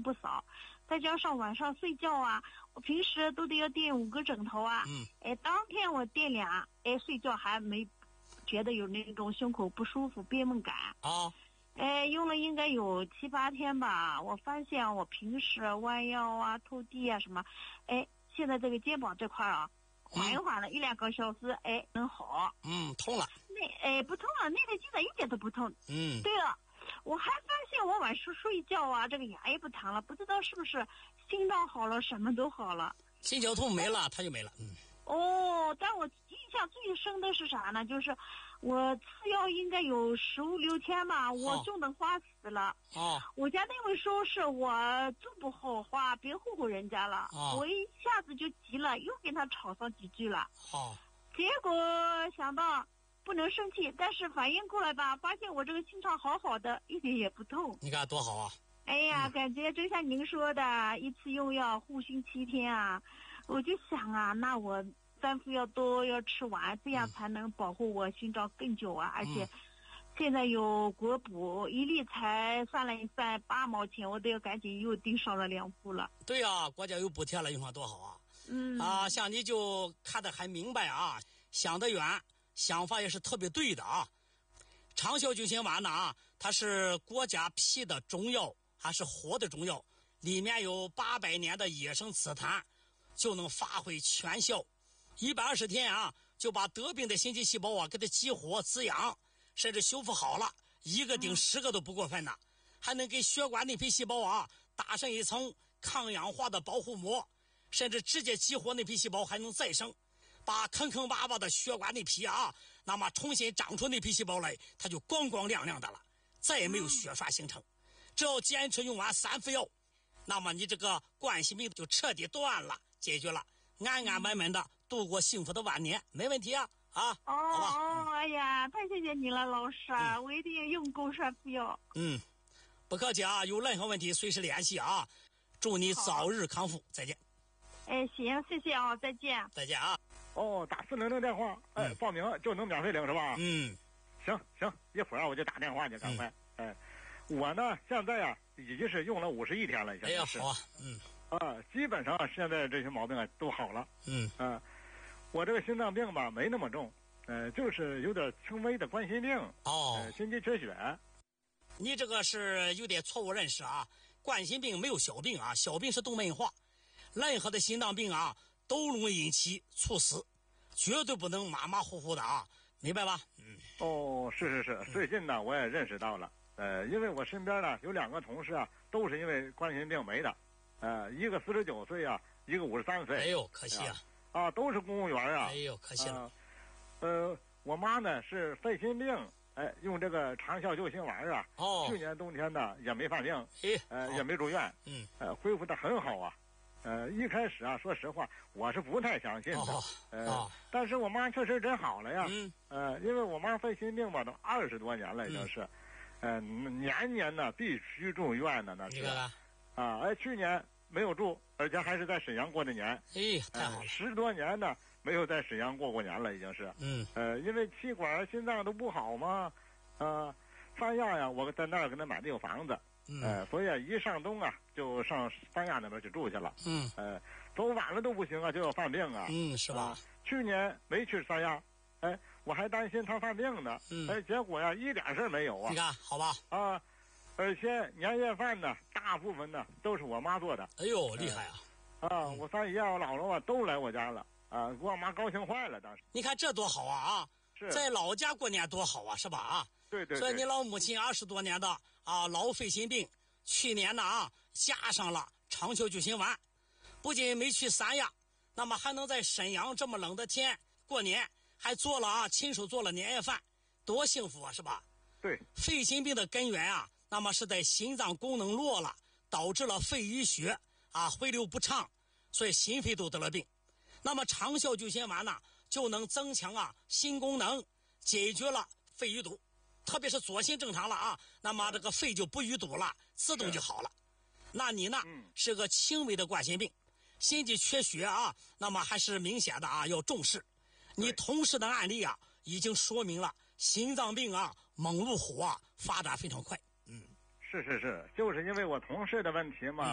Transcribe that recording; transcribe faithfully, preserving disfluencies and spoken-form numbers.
不少，再加上晚上睡觉啊，我平时都得要垫五个枕头啊。 嗯。 哎，当天我垫俩，哎，睡觉还没觉得有那种胸口不舒服、憋闷感。 啊。 哎，用了应该有七八天吧，我发现我平时弯腰啊、拖地啊什么，哎，现在这个肩膀这块啊，缓一缓了、嗯、一两个小时，哎，能好。 嗯，痛了。 那哎不痛了，那个现在一点都不痛。 嗯。 对了，我还发现我晚上睡觉啊，这个牙也不疼了，不知道是不是心脏好了，什么都好了。 心绞痛没了，它就没了。嗯。 哦，但我印象最深的是啥呢？就是我吃药应该有十五六天吧，我重的花死了。 哦。 我家那位说是我做不好话，别糊糊人家了。 哦。 我一下子就急了，又跟他吵上几句了。 哦。 结果想到不能生气，但是反应过来吧，发现我这个心脏好好的，一点也不痛。 你看多好啊！ 哎呀， 嗯、 感觉就像您说的，一次用药护心七天啊。我就想啊，那我三副药都要吃完，这样才能保护我心脏更久啊！嗯、而且现在有国补，一粒才算了一算八毛钱，我都要赶紧又订上了两副了。 对啊，国家有补贴了，用上多好啊！ 嗯啊，像你就看得还明白啊，想得远，想法也是特别对的啊。长效救心丸呢啊，它是国家批的中药，还是活的中药，里面有八百年的野生紫檀。就能发挥全效，一百二十天啊，就把得病的心肌细胞啊给它激活滋养，甚至修复好了，一个顶十个都不过分呢。还能给血管内皮细胞啊打上一层抗氧化的保护膜，甚至直接激活内皮细胞还能再生，把坑坑洼洼的血管内皮啊，那么重新长出内皮细胞来，它就光光亮亮的了，再也没有血栓形成。只要坚持用完三副药，那么你这个冠心病就彻底断了。解决了，安安稳稳的度过幸福的晚年，没问题啊啊！ 哦哦，哎呀，太谢谢你了，老师啊，嗯、我一定用够三副药。 嗯，不客气啊，有任何问题随时联系啊！祝你早日康复，再见。 哎，行，谢谢啊，再见。 再见啊！ 哦，打四零零电话，哎，报名就能免费领是吧？ 嗯， 行行，一会儿我就打电话去，赶快。嗯、哎，我呢现在啊已经是用了五十一天了， 哎呀，好啊，嗯。 啊，基本上现在这些毛病啊都好了。 嗯啊，我这个心脏病吧没那么重，呃，就是有点轻微的冠心病。 哦、 呃，心肌缺血。 你这个是有点错误认识啊！冠心病没有小病啊，小病是动脉硬化。任何的心脏病啊都容易引起猝死，绝对不能马马虎虎的啊，明白吧？嗯。 哦，是是是，最近呢我也认识到了，呃，因为我身边呢有两个同事啊都是因为冠心病没的。呃，一个四十九岁啊，一个五十三岁。 哎呦，可惜啊！ 啊，都是公务员啊。 哎呦，可惜了。 呃，我妈呢是肺心病，哎，用这个长效救心丸啊。 哦。 去年冬天呢也没犯病， 哎， 呃，也没住院。 嗯。 呃，恢复的很好啊。呃，一开始啊，说实话，我是不太相信的。 哦。 呃、 哦。 但是我妈确实真好了呀。 嗯。 呃，因为我妈肺心病吧，都二十多年了，已经是，嗯、呃，年年呢必须住院呢，那是。 啊， 哎，去年。没有住，而且还是在沈阳过的年。 哎，太好了！ 呃、十多年呢，没有在沈阳过过年了，已经是。 嗯。 呃，因为气管、心脏都不好嘛，啊、呃，三亚呀，我在那儿给他买的有房子， 嗯， 呃，所以一上冬啊，就上三亚那边去住去了。 嗯。 呃，走晚了都不行啊，就要犯病啊。 嗯，是吧？ 呃、去年没去三亚，哎，我还担心他犯病呢。 嗯。 哎，结果呀，一点事儿没有啊。 你看，好吧？ 啊。而且年夜饭呢，大部分呢都是我妈做的。 哎呦，厉害啊！ 啊，嗯、我三爷我姥姥啊都来我家了啊，给我妈高兴坏了。当时你看这多好啊啊！ 是在老家过年多好啊，是吧啊？ 对 对, 对。 所以你老母亲二十多年的啊老肺心病，去年呢啊加上了长效救心丸，不仅没去三亚，那么还能在沈阳这么冷的天过年，还做了啊亲手做了年夜饭，多幸福啊，是吧？ 对。 肺心病的根源啊。那么是在心脏功能弱了，导致了肺淤血啊，回流不畅，所以心肺都得了病。那么长效救心丸呢，就能增强啊心功能，解决了肺淤堵，特别是左心正常了啊，那么这个肺就不淤堵了，自动就好了。那你呢， 嗯、 是个轻微的冠心病，心肌缺血啊，那么还是明显的啊，要重视。你同事的案例啊，已经说明了心脏病啊，猛如虎啊，发展非常快。嗯， 是是是，就是因为我同事的问题嘛。